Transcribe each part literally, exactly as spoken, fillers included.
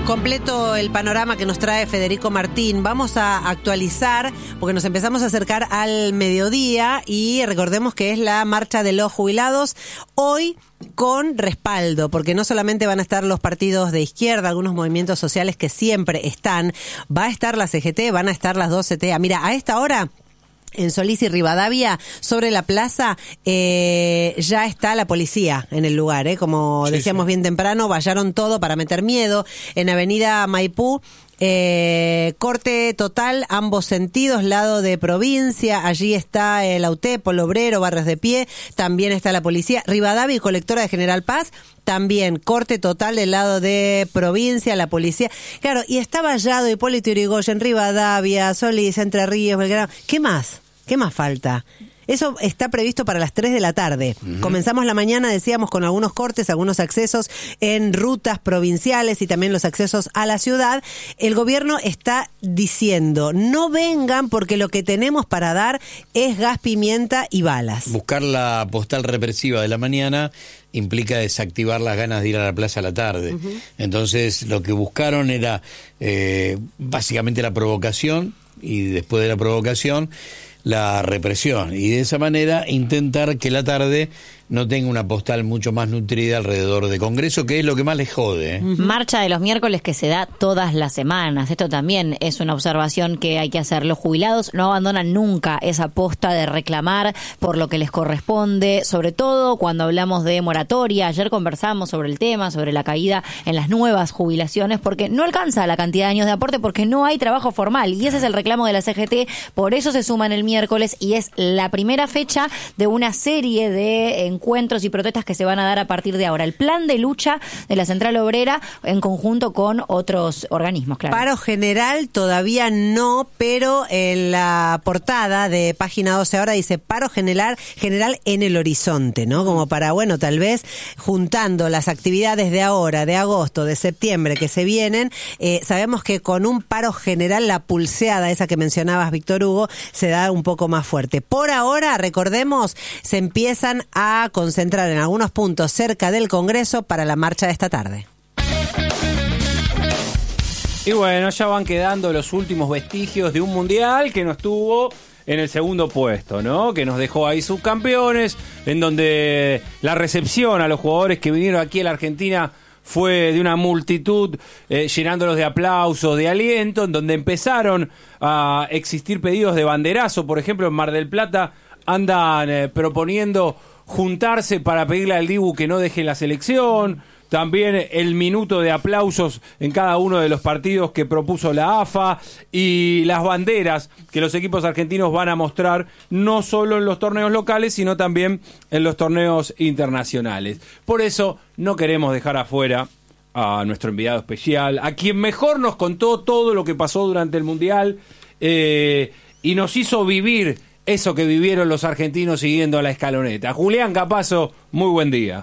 Completo el panorama que nos trae Federico Martín. Vamos a actualizar porque nos empezamos a acercar al mediodía y recordemos que es la marcha de los jubilados hoy con respaldo, porque no solamente van a estar los partidos de izquierda, algunos movimientos sociales que siempre están, va a estar la C G T, van a estar las dos C T A. Mira, a esta hora en Solís y Rivadavia, sobre la plaza, eh, ya está la policía en el lugar, ¿eh? Como sí, decíamos sí. bien temprano, vallaron todo para meter miedo. En Avenida Maipú, eh, corte total, ambos sentidos, lado de provincia, allí está el AUTEP, el Obrero, Barrios de Pie, también está la policía. Rivadavia y Colectora de General Paz, también corte total del lado de provincia, la policía. Claro, y está vallado Hipólito Yrigoyen, Rivadavia, Solís, Entre Ríos, Belgrano. ¿Qué más? ¿Qué más falta? Eso está previsto para las tres de la tarde. Uh-huh. Comenzamos la mañana, decíamos, con algunos cortes, algunos accesos en rutas provinciales y también los accesos a la ciudad. El gobierno está diciendo, no vengan porque lo que tenemos para dar es gas, pimienta y balas. Buscar la postal represiva de la mañana implica desactivar las ganas de ir a la plaza a la tarde. Uh-huh. Entonces, lo que buscaron era eh, básicamente la provocación y después de la provocación la represión, y de esa manera intentar que la tarde no tenga una postal mucho más nutrida alrededor de Congreso, que es lo que más les jode, ¿eh? Marcha de los miércoles que se da todas las semanas. Esto también es una observación que hay que hacer. Los jubilados no abandonan nunca esa posta de reclamar por lo que les corresponde, sobre todo cuando hablamos de moratoria. Ayer conversamos sobre el tema, sobre la caída en las nuevas jubilaciones, porque no alcanza la cantidad de años de aporte, porque no hay trabajo formal, y ese es el reclamo de la C G T. Por eso se suman el miércoles, y es la primera fecha de una serie de encuentros y protestas que se van a dar a partir de ahora. El plan de lucha de la Central Obrera en conjunto con otros organismos, claro. Paro general todavía no, pero en la portada de Página doce ahora dice paro general, general en el horizonte, ¿no? Como para, bueno, tal vez juntando las actividades de ahora, de agosto, de septiembre que se vienen, eh, sabemos que con un paro general la pulseada, esa que mencionabas, Víctor Hugo, se da un poco más fuerte. Por ahora, recordemos, se empiezan a concentrar en algunos puntos cerca del Congreso para la marcha de esta tarde. Y bueno, ya van quedando los últimos vestigios de un mundial que no estuvo en el segundo puesto, ¿no? Que nos dejó ahí subcampeones, en donde la recepción a los jugadores que vinieron aquí a la Argentina fue de una multitud, eh, llenándolos de aplausos, de aliento, en donde empezaron a existir pedidos de banderazo. Por ejemplo, en Mar del Plata andan eh, proponiendo juntarse para pedirle al Dibu que no deje la selección. También el minuto de aplausos en cada uno de los partidos que propuso la A F A, y las banderas que los equipos argentinos van a mostrar no solo en los torneos locales, sino también en los torneos internacionales. Por eso no queremos dejar afuera a nuestro enviado especial, a quien mejor nos contó todo lo que pasó durante el Mundial eh, y nos hizo vivir eso que vivieron los argentinos siguiendo a la escaloneta. Julián Capazo, muy buen día.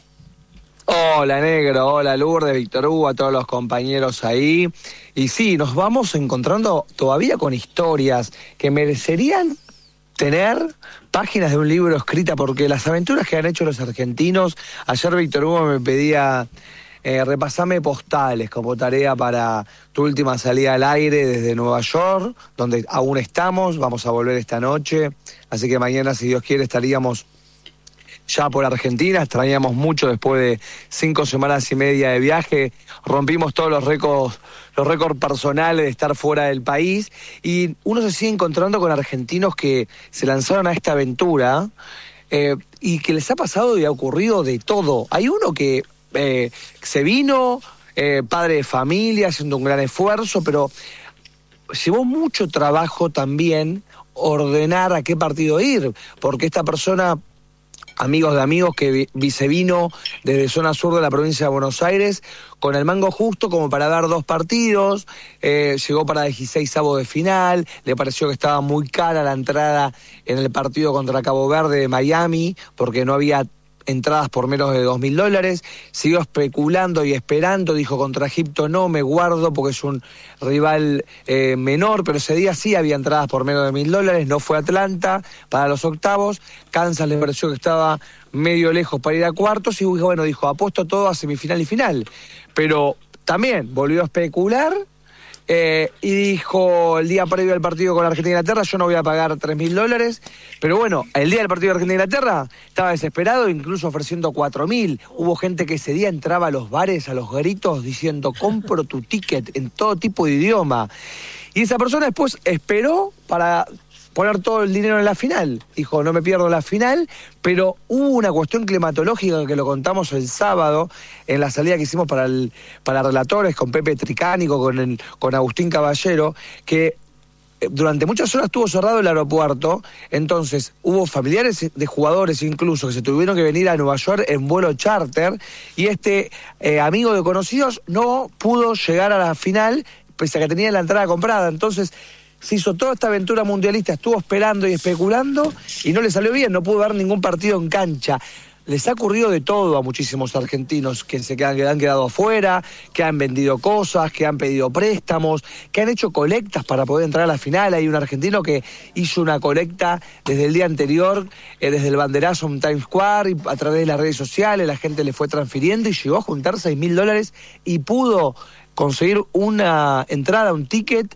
Hola, Negro, hola, Lourdes, Víctor Hugo, a todos los compañeros ahí. Y sí, nos vamos encontrando todavía con historias que merecerían tener páginas de un libro escrita, porque las aventuras que han hecho los argentinos. Ayer Víctor Hugo me pedía eh, repasame postales como tarea para tu última salida al aire desde Nueva York, donde aún estamos. Vamos a volver esta noche, así que mañana, si Dios quiere, estaríamos ya por Argentina. Extrañamos mucho después de cinco semanas y media de viaje. Rompimos todos los récords, los récords personales de estar fuera del país, y uno se sigue encontrando con argentinos que se lanzaron a esta aventura eh, y que les ha pasado y ha ocurrido de todo. Hay uno que eh, se vino, eh, padre de familia, haciendo un gran esfuerzo, pero llevó mucho trabajo también ordenar a qué partido ir, porque esta persona, amigos de amigos, que vi, se vino desde zona sur de la provincia de Buenos Aires con el mango justo como para dar dos partidos, eh, llegó para dieciseisavo de final, le pareció que estaba muy cara la entrada en el partido contra Cabo Verde de Miami, porque no había entradas por menos de dos mil dólares, siguió especulando y esperando, dijo contra Egipto no, me guardo porque es un rival eh, menor, pero ese día sí había entradas por menos de mil dólares, no fue Atlanta para los octavos, Kansas le pareció que estaba medio lejos para ir a cuartos, y bueno, dijo, apuesto todo a semifinal y final, pero también volvió a especular eh, y dijo el día previo al partido con Argentina-Inglaterra, yo no voy a pagar tres mil dólares, pero bueno, el día del partido de Argentina-Inglaterra estaba desesperado, incluso ofreciendo cuatro mil. Hubo gente que ese día entraba a los bares a los gritos diciendo, compro tu ticket en todo tipo de idioma. Y esa persona después esperó para poner todo el dinero en la final. Dijo, no me pierdo la final, pero hubo una cuestión climatológica que lo contamos el sábado en la salida que hicimos para el, para relatores con Pepe Tricánico, con, el, con Agustín Caballero, que durante muchas horas estuvo cerrado el aeropuerto, entonces hubo familiares de jugadores incluso que se tuvieron que venir a Nueva York en vuelo charter, y este eh, amigo de conocidos no pudo llegar a la final, pese a que tenía la entrada comprada. Entonces se hizo toda esta aventura mundialista, estuvo esperando y especulando y no le salió bien, no pudo ver ningún partido en cancha. Les ha ocurrido de todo a muchísimos argentinos que se quedan, que han quedado afuera, que han vendido cosas, que han pedido préstamos, que han hecho colectas para poder entrar a la final. Hay un argentino que hizo una colecta desde el día anterior, eh, desde el banderazo en Times Square, y a través de las redes sociales la gente le fue transfiriendo y llegó a juntar seis mil dólares y pudo conseguir una entrada, un ticket,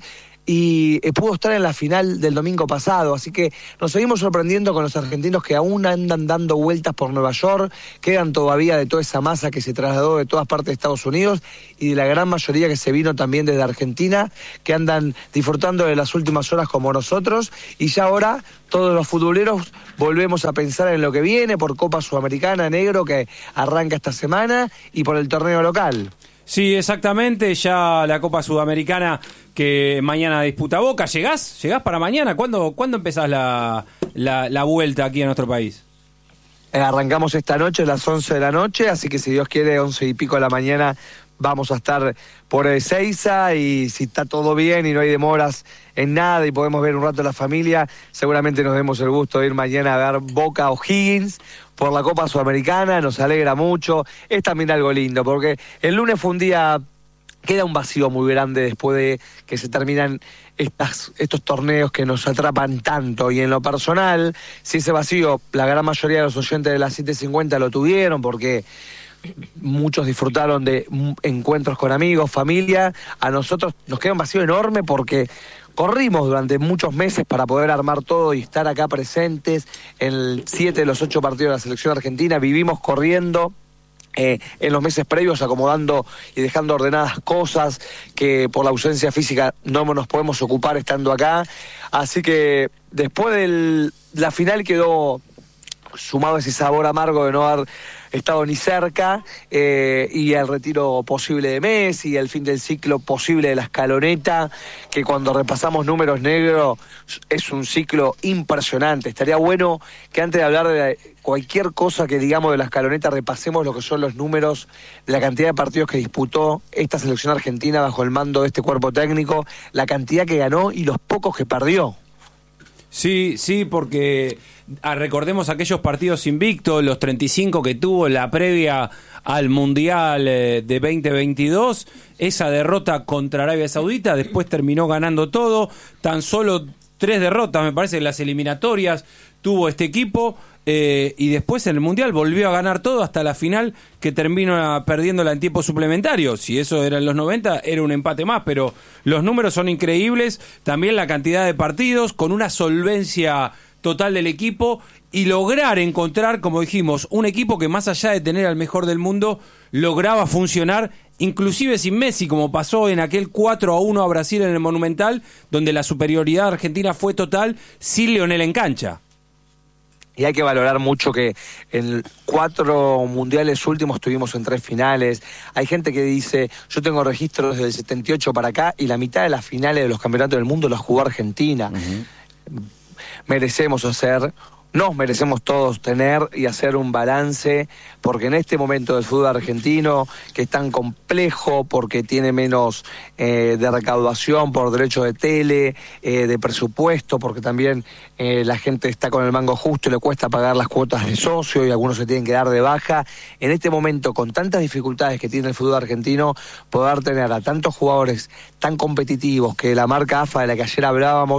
y eh, pudo estar en la final del domingo pasado. Así que nos seguimos sorprendiendo con los argentinos que aún andan dando vueltas por Nueva York, quedan todavía de toda esa masa que se trasladó de todas partes de Estados Unidos y de la gran mayoría que se vino también desde Argentina, que andan disfrutando de las últimas horas como nosotros, y ya ahora todos los futboleros volvemos a pensar en lo que viene por Copa Sudamericana, negro, que arranca esta semana, y por el torneo local. Sí, exactamente, ya la Copa Sudamericana que mañana disputa Boca. ¿Llegás? ¿Llegás para mañana? ¿Cuándo, ¿cuándo empezás la, la, la vuelta aquí a nuestro país? Eh, arrancamos esta noche a las once de la noche, así que si Dios quiere, once y pico de la mañana vamos a estar por Ezeiza, y si está todo bien y no hay demoras en nada y podemos ver un rato a la familia, seguramente nos demos el gusto de ir mañana a ver Boca O'Higgins por la Copa Sudamericana. Nos alegra mucho, es también algo lindo, porque el lunes fue un día, queda un vacío muy grande después de que se terminan estas, estos torneos que nos atrapan tanto, y en lo personal, si ese vacío, la gran mayoría de los oyentes de las siete cincuenta lo tuvieron, porque muchos disfrutaron de encuentros con amigos, familia, a nosotros nos queda un vacío enorme porque corrimos durante muchos meses para poder armar todo y estar acá presentes en siete de los ocho partidos de la selección argentina. Vivimos corriendo eh, en los meses previos, acomodando y dejando ordenadas cosas que por la ausencia física no nos podemos ocupar estando acá. Así que después de la final quedó sumado ese sabor amargo de no haber estado ni cerca, eh, y el retiro posible de Messi, el fin del ciclo posible de la escaloneta, que cuando repasamos números, negros es un ciclo impresionante. Estaría bueno que antes de hablar de cualquier cosa que digamos de la escaloneta, repasemos lo que son los números de la cantidad de partidos que disputó esta selección argentina bajo el mando de este cuerpo técnico, la cantidad que ganó y los pocos que perdió. Sí, sí, porque ah, recordemos aquellos partidos invictos, los treinta y cinco que tuvo en la previa al Mundial eh, de veinte veintidós, esa derrota contra Arabia Saudita, después terminó ganando todo, tan solo tres derrotas, me parece, en las eliminatorias tuvo este equipo, eh, y después en el Mundial volvió a ganar todo hasta la final, que terminó perdiéndola en tiempo suplementario. Si eso era en los noventa, era un empate más, pero los números son increíbles, también la cantidad de partidos, con una solvencia total del equipo, y lograr encontrar, como dijimos, un equipo que más allá de tener al mejor del mundo, lograba funcionar inclusive sin Messi, como pasó en aquel cuatro a uno a Brasil en el Monumental, donde la superioridad argentina fue total, sin Lionel en cancha. Y hay que valorar mucho que en cuatro mundiales últimos tuvimos en tres finales. Hay gente que dice, yo tengo registros desde el setenta y ocho para acá, y la mitad de las finales de los campeonatos del mundo las jugó Argentina. Uh-huh. Merecemos hacer, nos merecemos todos tener y hacer un balance, porque en este momento del fútbol argentino, que es tan complejo, porque tiene menos eh, de recaudación por derecho de tele, eh, de presupuesto, porque también eh, la gente está con el mango justo y le cuesta pagar las cuotas de socio y algunos se tienen que dar de baja. En este momento, con tantas dificultades que tiene el fútbol argentino, poder tener a tantos jugadores tan competitivos, que la marca A F A de la que ayer hablábamos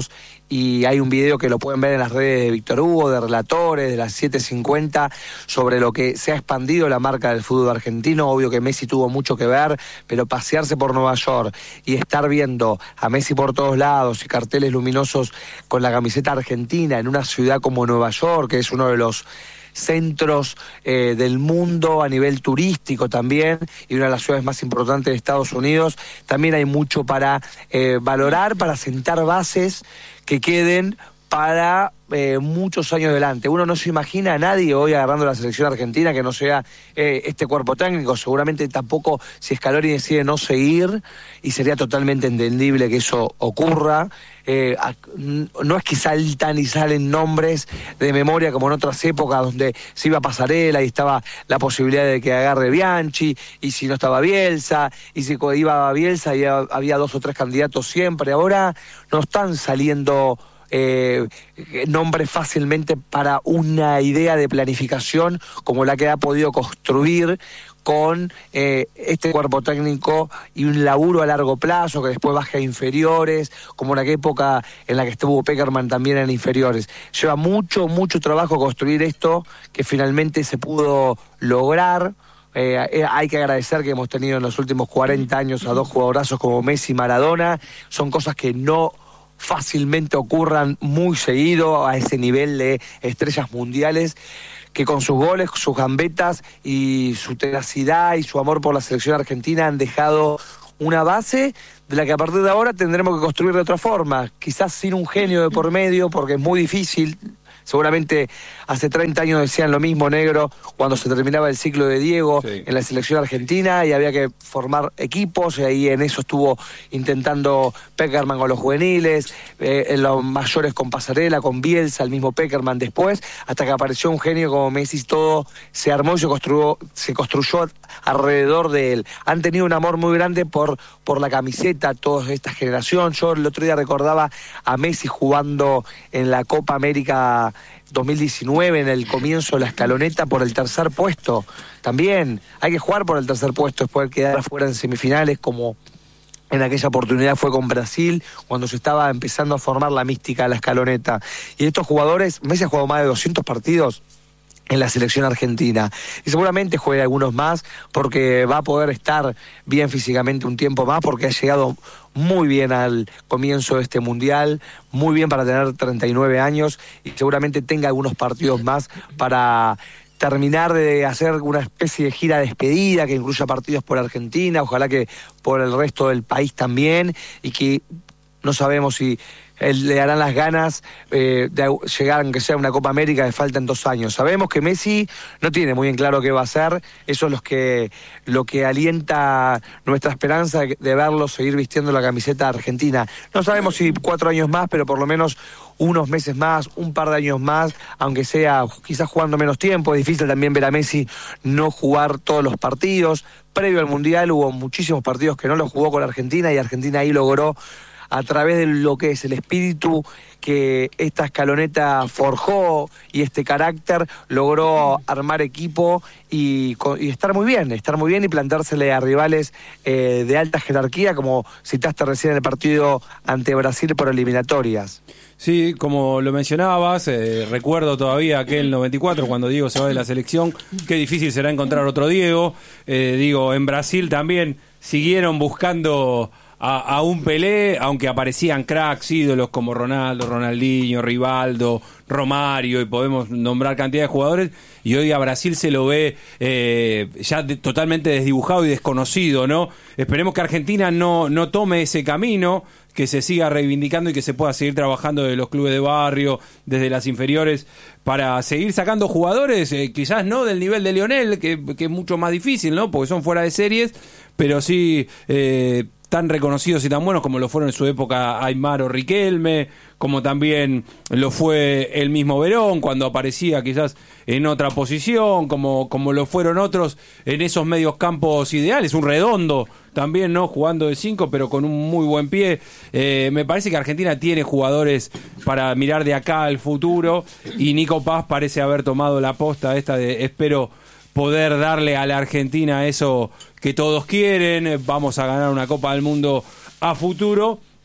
y hay un video que lo pueden ver en las redes de Víctor Hugo, de Relatores, de las siete cincuenta, sobre lo que se ha expandido la marca del fútbol argentino. Obvio que Messi tuvo mucho que ver, pero pasearse por Nueva York y estar viendo a Messi por todos lados y carteles luminosos con la camiseta argentina en una ciudad como Nueva York, que es uno de los centros eh, del mundo a nivel turístico también, y una de las ciudades más importantes de Estados Unidos, también hay mucho para eh, valorar, para sentar bases que queden para eh, muchos años adelante. Uno no se imagina a nadie hoy agarrando la selección argentina que no sea eh, este cuerpo técnico. Seguramente tampoco si Scaloni decide no seguir, y sería totalmente entendible que eso ocurra. Eh, no es que saltan y salen nombres de memoria como en otras épocas donde se iba Pasarela y estaba la posibilidad de que agarre Bianchi, y si no estaba Bielsa, y si iba Bielsa y había dos o tres candidatos siempre. Ahora no están saliendo Eh, nombres fácilmente para una idea de planificación como la que ha podido construir con eh, este cuerpo técnico y un laburo a largo plazo que después baja a inferiores, como en aquella época en la que estuvo Peckerman también en inferiores. Lleva mucho, mucho trabajo construir esto que finalmente se pudo lograr. Eh, hay que agradecer que hemos tenido en los últimos cuarenta años a dos jugadorazos como Messi y Maradona. Son cosas que no fácilmente ocurran muy seguido a ese nivel de estrellas mundiales, que con sus goles, sus gambetas y su tenacidad y su amor por la selección argentina han dejado una base de la que a partir de ahora tendremos que construir de otra forma, quizás sin un genio de por medio, porque es muy difícil. Seguramente hace treinta años decían lo mismo, Negro, cuando se terminaba el ciclo de Diego sí. en la selección argentina, y había que formar equipos, y ahí en eso estuvo intentando Peckerman con los juveniles, eh, en los mayores con Pasarela, con Bielsa, el mismo Peckerman después, hasta que apareció un genio como Messi, todo se armó y se construyó, se construyó alrededor de él. Han tenido un amor muy grande por, por la camiseta, toda esta generación. Yo el otro día recordaba a Messi jugando en la Copa América dos mil diecinueve, en el comienzo de la escaloneta, por el tercer puesto. También hay que jugar por el tercer puesto, después de quedar afuera en semifinales, como en aquella oportunidad fue con Brasil, cuando se estaba empezando a formar la mística de la escaloneta. Y estos jugadores, Messi ha jugado más de doscientos partidos en la selección argentina, y seguramente juegue algunos más, porque va a poder estar bien físicamente un tiempo más, porque ha llegado muy bien al comienzo de este mundial, muy bien para tener treinta y nueve años, y seguramente tenga algunos partidos más para terminar de hacer una especie de gira de despedida que incluya partidos por Argentina, ojalá que por el resto del país también, y que no sabemos si él, le darán las ganas eh, de llegar, aunque sea una Copa América, que faltan dos años. Sabemos que Messi no tiene muy bien claro qué va a hacer, eso es lo que, lo que alienta nuestra esperanza de, de verlo seguir vistiendo la camiseta argentina. No sabemos si cuatro años más, pero por lo menos unos meses más, un par de años más, aunque sea quizás jugando menos tiempo. Es difícil también ver a Messi no jugar todos los partidos. Previo al Mundial hubo muchísimos partidos que no los jugó con Argentina, y Argentina ahí logró, a través de lo que es el espíritu que esta escaloneta forjó y este carácter, logró armar equipo y, y estar muy bien, estar muy bien y plantársele a rivales eh, de alta jerarquía, como citaste recién en el partido ante Brasil por eliminatorias. Sí, como lo mencionabas, eh, recuerdo todavía aquel noventa y cuatro cuando Diego se va de la selección, qué difícil será encontrar otro Diego. Eh, digo, en Brasil también siguieron buscando A, a un Pelé, aunque aparecían cracks, ídolos como Ronaldo, Ronaldinho, Rivaldo, Romario, y podemos nombrar cantidad de jugadores, y hoy a Brasil se lo ve eh, ya de, totalmente desdibujado y desconocido, ¿no? Esperemos que Argentina no, no tome ese camino, que se siga reivindicando y que se pueda seguir trabajando desde los clubes de barrio, desde las inferiores, para seguir sacando jugadores, eh, quizás no del nivel de Lionel, que, que es mucho más difícil, ¿no? Porque son fuera de series, pero sí eh, tan reconocidos y tan buenos como lo fueron en su época Aimar o Riquelme, como también lo fue el mismo Verón cuando aparecía quizás en otra posición, como, como lo fueron otros en esos medios campos ideales, un Redondo también, ¿no? Jugando de cinco, pero con un muy buen pie. Eh, me parece que Argentina tiene jugadores para mirar de acá al futuro, y Nico Paz parece haber tomado la posta esta de espero poder darle a la Argentina eso que todos quieren, vamos a ganar una Copa del Mundo a futuro,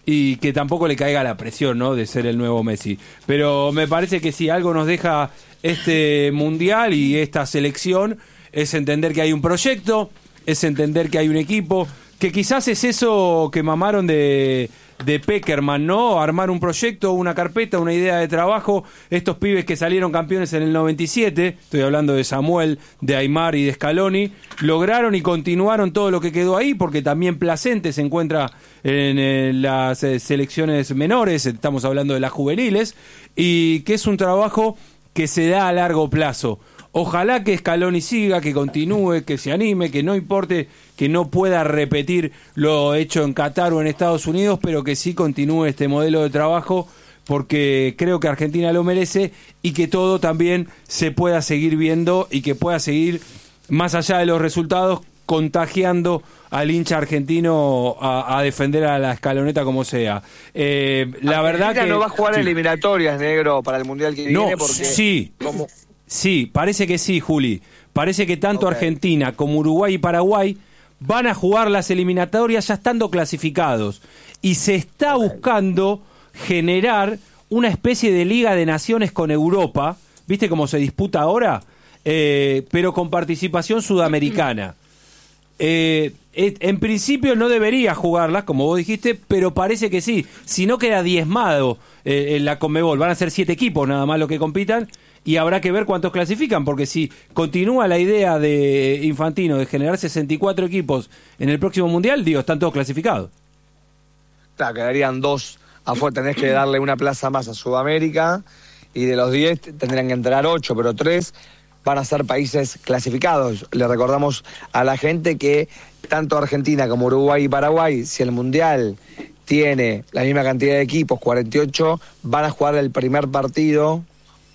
y que tampoco le caiga la presión, ¿no?, de ser el nuevo Messi. Pero me parece que si algo nos deja este mundial y esta selección es entender que hay un proyecto, es entender que hay un equipo, que quizás es eso que mamaron de, de Peckerman, ¿no? Armar un proyecto, una carpeta, una idea de trabajo. Estos pibes que salieron campeones en el noventa y siete, estoy hablando de Samuel, de Aimar y de Scaloni, lograron y continuaron todo lo que quedó ahí, porque también Placente se encuentra en, en las eh, selecciones menores, estamos hablando de las juveniles, y que es un trabajo que se da a largo plazo. Ojalá que Scaloni siga, que continúe, que se anime, que no importe que no pueda repetir lo hecho en Qatar o en Estados Unidos, pero que sí continúe este modelo de trabajo, porque creo que Argentina lo merece y que todo también se pueda seguir viendo y que pueda seguir, más allá de los resultados, contagiando al hincha argentino a, a defender a la escaloneta como sea. Eh, la Argentina verdad que no va a jugar sí. eliminatorias, negro, para el Mundial que No, viene, porque... sí. como... Sí, parece que sí, Juli. Parece que tanto Okay. Argentina como Uruguay y Paraguay van a jugar las eliminatorias ya estando clasificados. Y se está okay. buscando generar una especie de Liga de Naciones con Europa, ¿viste cómo se disputa ahora? Eh, pero con participación sudamericana. Eh, en principio no debería jugarlas, como vos dijiste, pero parece que sí. Si no queda diezmado eh, en la Conmebol, van a ser siete equipos nada más los que compitan. Y habrá que ver cuántos clasifican, porque si continúa la idea de Infantino de generar sesenta y cuatro equipos en el próximo Mundial, digo, están todos clasificados. Claro, quedarían dos afuera, tenés que darle una plaza más a Sudamérica, y de los diez tendrían que entrar ocho, pero tres van a ser países clasificados. Le recordamos a la gente que tanto Argentina como Uruguay y Paraguay, si el Mundial tiene la misma cantidad de equipos, cuarenta y ocho, van a jugar el primer partido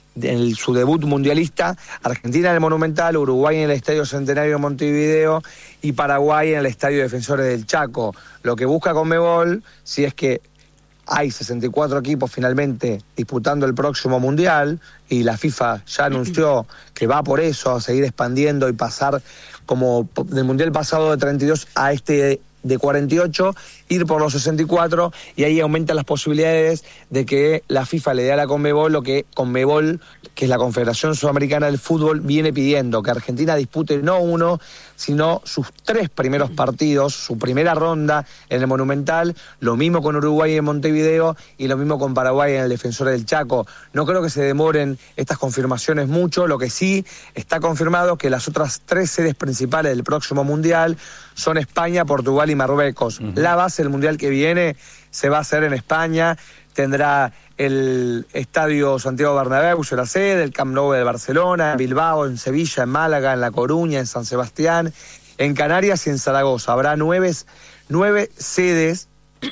en su debut mundialista, Argentina en el Monumental, Uruguay en el Estadio Centenario de Montevideo y Paraguay en el Estadio Defensores del Chaco. Lo que busca Conmebol, si es que hay sesenta y cuatro equipos finalmente disputando el próximo Mundial, y la FIFA ya anunció que va por eso, a seguir expandiendo y pasar como del Mundial pasado de treinta y dos a este de cuarenta y ocho, ir por los sesenta y cuatro, y ahí aumentan las posibilidades de que la FIFA le dé a la Conmebol lo que Conmebol, que es la Confederación Sudamericana del Fútbol, viene pidiendo, que Argentina dispute no uno, sino sus tres primeros partidos, su primera ronda en el Monumental, lo mismo con Uruguay en Montevideo y lo mismo con Paraguay en el Defensor del Chaco. No creo que se demoren estas confirmaciones mucho, lo que sí está confirmado es que las otras tres sedes principales del próximo Mundial son España, Portugal y Marruecos. Uh-huh. La base del Mundial que viene se va a hacer en España, tendrá el Estadio Santiago Bernabéu, será sede, el Camp Nou de Barcelona, en Bilbao, en Sevilla, en Málaga, en La Coruña, en San Sebastián, en Canarias y en Zaragoza. Habrá nueve, nueve sedes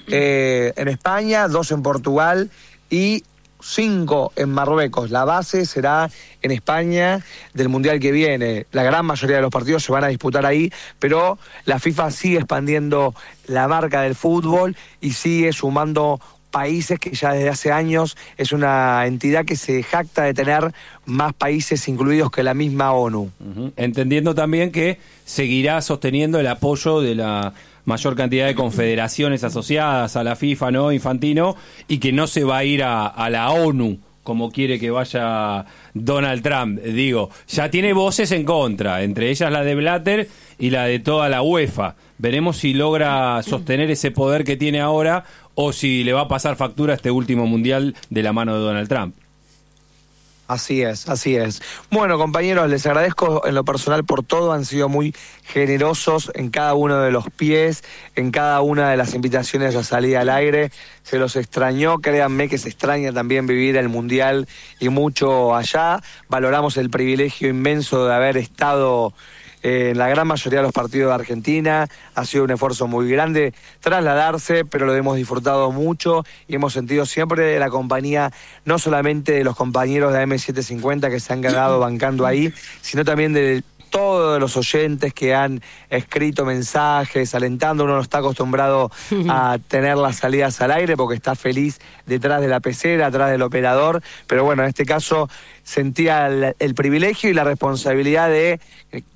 eh, en España, dos en Portugal y cinco en Marruecos. La base será en España del Mundial que viene. La gran mayoría de los partidos se van a disputar ahí, pero la FIFA sigue expandiendo la marca del fútbol y sigue sumando países, que ya desde hace años es una entidad que se jacta de tener más países incluidos que la misma ONU. Uh-huh. Entendiendo también que seguirá sosteniendo el apoyo de la mayor cantidad de confederaciones asociadas a la FIFA, ¿no, Infantino? Y que no se va a ir a, a la ONU como quiere que vaya Donald Trump. Digo, ya tiene voces en contra, entre ellas la de Blatter y la de toda la UEFA. Veremos si logra sostener ese poder que tiene ahora o si le va a pasar factura a este último mundial de la mano de Donald Trump. Así es, así es. Bueno, compañeros, les agradezco en lo personal por todo, han sido muy generosos en cada uno de los pies, en cada una de las invitaciones a salir al aire. Se los extrañó, créanme que se extraña también vivir el Mundial y mucho allá. Valoramos el privilegio inmenso de haber estado en la gran mayoría de los partidos de Argentina. Ha sido un esfuerzo muy grande trasladarse, pero lo hemos disfrutado mucho y hemos sentido siempre la compañía, no solamente de los compañeros de eme setecientos cincuenta que se han quedado bancando ahí, sino también de todos los oyentes que han escrito mensajes, alentando. Uno no está acostumbrado a tener las salidas al aire porque está feliz detrás de la pecera, atrás del operador, pero bueno, en este caso sentía el, el privilegio y la responsabilidad de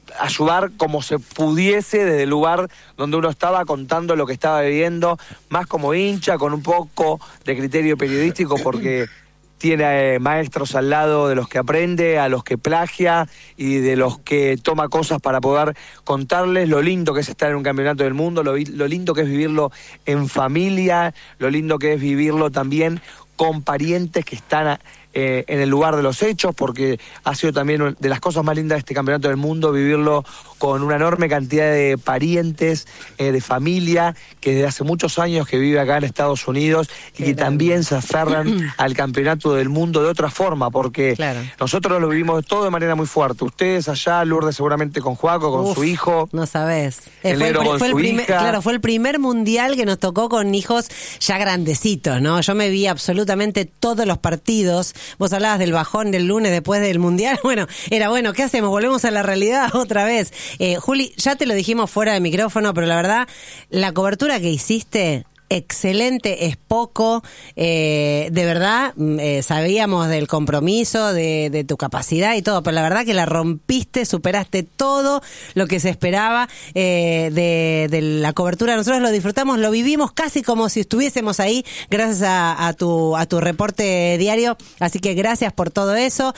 ayudar como se pudiese desde el lugar donde uno estaba, contando lo que estaba viviendo, más como hincha, con un poco de criterio periodístico, porque tiene eh, maestros al lado de los que aprende, a los que plagia y de los que toma cosas para poder contarles lo lindo que es estar en un campeonato del mundo, lo, lo lindo que es vivirlo en familia, lo lindo que es vivirlo también con parientes que están a, eh, en el lugar de los hechos, porque ha sido también de las cosas más lindas de este campeonato del mundo, vivirlo con una enorme cantidad de parientes, eh, de familia, que desde hace muchos años que vive acá en Estados Unidos y que también se aferran al campeonato del mundo de otra forma, porque claro, nosotros lo vivimos todo de manera muy fuerte. Ustedes allá, Lourdes seguramente con Joaco, con Uf, su hijo. No sabés. El, el fue, el, con fue su el primer, hija. Claro, fue el primer mundial que nos tocó con hijos ya grandecitos, ¿no? Yo me vi absolutamente todos los partidos. Vos hablabas del bajón del lunes después del mundial. Bueno, era bueno, ¿qué hacemos? Volvemos a la realidad otra vez. Eh, Juli, ya te lo dijimos fuera de micrófono, pero la verdad, la cobertura que hiciste, excelente, es poco, eh, de verdad, eh, sabíamos del compromiso, de, de tu capacidad y todo, pero la verdad que la rompiste, superaste todo lo que se esperaba eh, de, de la cobertura. Nosotros lo disfrutamos, lo vivimos casi como si estuviésemos ahí, gracias a, a tu a tu reporte diario, así que gracias por todo eso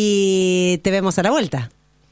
y te vemos a la vuelta.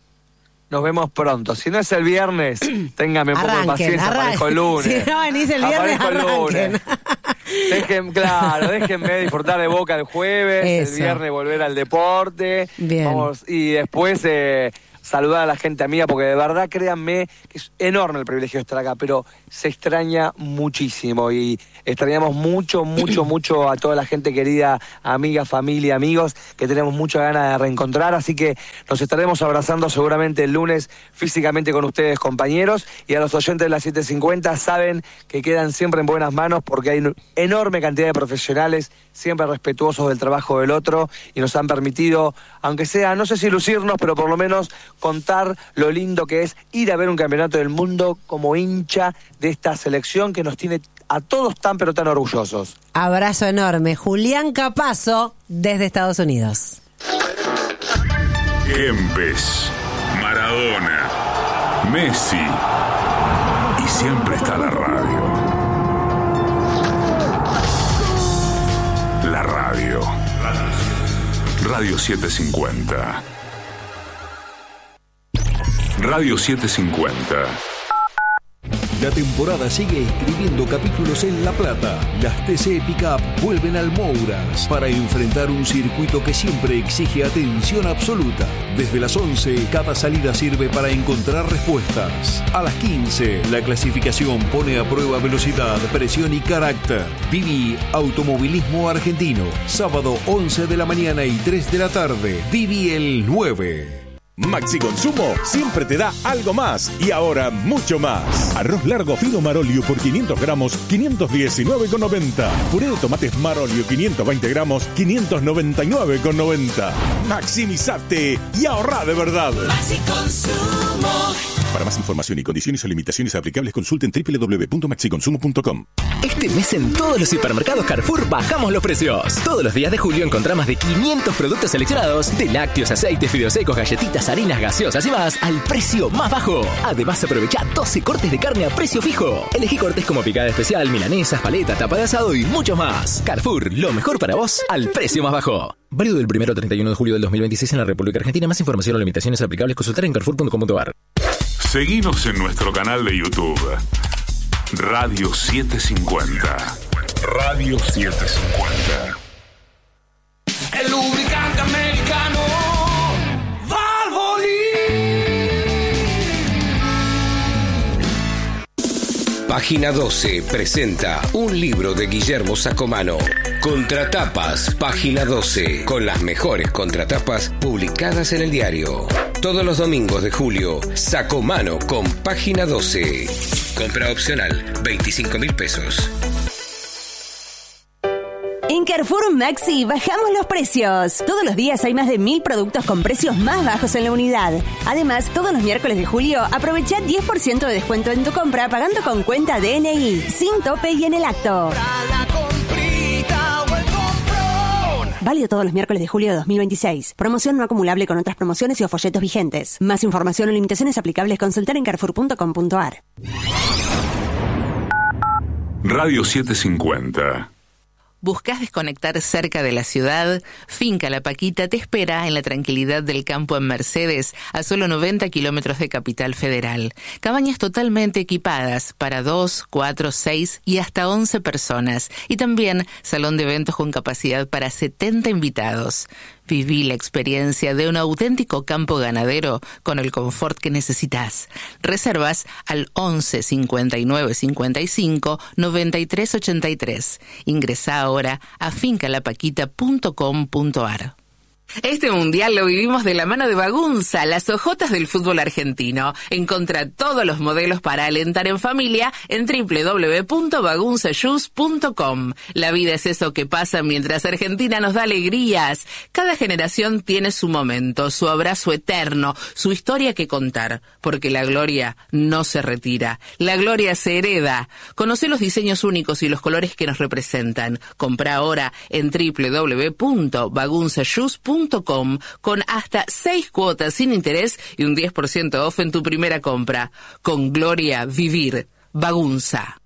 Nos vemos pronto. Si no es el viernes, téngame un poco de paciencia, aparezco el lunes. Si no venís el viernes, aparezco el lunes. Dejen, claro, déjenme disfrutar de Boca el jueves, Eso. el viernes volver al deporte. Bien. Vamos, y después eh, saludar a la gente amiga, porque de verdad, créanme, que es enorme el privilegio de estar acá, pero se extraña muchísimo y extrañamos mucho, mucho, mucho a toda la gente querida, amiga, familia, amigos, que tenemos mucha ganas de reencontrar, así que nos estaremos abrazando seguramente el lunes físicamente con ustedes, compañeros, y a los oyentes de las siete cincuenta saben que quedan siempre en buenas manos porque hay una enorme cantidad de profesionales siempre respetuosos del trabajo del otro y nos han permitido, aunque sea, no sé si lucirnos, pero por lo menos contar lo lindo que es ir a ver un campeonato del mundo como hincha de esta selección que nos tiene a todos tan pero tan orgullosos. Abrazo enorme. Julián Capazo desde Estados Unidos. Kempes, Maradona, Messi y siempre está la radio. La radio. Radio setecientos cincuenta. Radio setecientos cincuenta. La temporada sigue escribiendo capítulos en La Plata. Las T C Pickup vuelven al Mouras para enfrentar un circuito que siempre exige atención absoluta. Desde las once, cada salida sirve para encontrar respuestas. A las quince, la clasificación pone a prueba velocidad, presión y carácter. Viví Automovilismo Argentino. Sábado once de la mañana y tres de la tarde. Viví el nueve. Maxi Consumo siempre te da algo más y ahora mucho más. Arroz largo fino Marolio por quinientos gramos, quinientos diecinueve con noventa. Puré de tomates Marolio quinientos veinte gramos, quinientos noventa y nueve con noventa. Maximizate y ahorra de verdad. Maxi Consumo. Para más información y condiciones o limitaciones aplicables, consulten doble u doble u doble u punto maxi consumo punto com. Este mes en todos los hipermercados Carrefour bajamos los precios. Todos los días de julio encontrás más de quinientos productos seleccionados, de lácteos, aceites, fideos secos, galletitas, harinas, gaseosas y más al precio más bajo. Además, aprovecha doce cortes de carne a precio fijo. Elegí cortes como picada especial, milanesas, paleta, tapa de asado y mucho más. Carrefour, lo mejor para vos al precio más bajo. Válido del primero al treinta y uno de julio del dos mil veintiséis en la República Argentina. Más información o limitaciones aplicables consultar en carrefour punto com punto a r. Seguinos en nuestro canal de YouTube. Radio setecientos cincuenta. Radio setecientos cincuenta. El lubricante americano Valvoline. Página doce presenta un libro de Guillermo Sacomano. Contratapas, Página doce, con las mejores contratapas publicadas en el diario. Todos los domingos de julio, Sacomano con Página doce. Compra opcional, veinticinco mil pesos. En Carrefour Maxi bajamos los precios. Todos los días hay más de mil productos con precios más bajos en la unidad. Además, todos los miércoles de julio aprovecha diez por ciento de descuento en tu compra pagando con cuenta D N I, sin tope y en el acto. Válido todos los miércoles de julio de dos mil veintiséis. Promoción no acumulable con otras promociones y o folletos vigentes. Más información o limitaciones aplicables consultar en carrefour punto com punto a r. Radio setecientos cincuenta. ¿Buscás desconectar cerca de la ciudad? Finca La Paquita te espera en la tranquilidad del campo en Mercedes, a solo noventa kilómetros de Capital Federal. Cabañas totalmente equipadas para dos, cuatro, seis y hasta once personas. Y también salón de eventos con capacidad para setenta invitados. Viví la experiencia de un auténtico campo ganadero con el confort que necesitas. Reservas al once cincuenta y nueve cincuenta y cinco noventa y tres ochenta y tres. Ingresá ahora a finca la paquita punto com punto a r. Este mundial lo vivimos de la mano de Bagunza, las ojotas del fútbol argentino. Encontrá todos los modelos para alentar en familia en doble u doble u doble u punto bagunza shoes punto com. La vida es eso que pasa mientras Argentina nos da alegrías. Cada generación tiene su momento, su abrazo eterno, su historia que contar, porque la gloria no se retira, la gloria se hereda. Conocé los diseños únicos y los colores que nos representan. Comprá ahora en doble u doble u doble u punto bagunza shoes punto com con hasta seis cuotas sin interés y un diez por ciento off en tu primera compra. Con gloria, vivir. Bagunza.